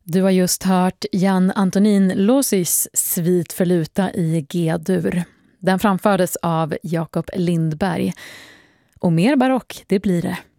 Du har just hört Jan Antonín Losys svit för luta i G-dur. Den framfördes av Jakob Lindberg. Och mer barock, det blir det.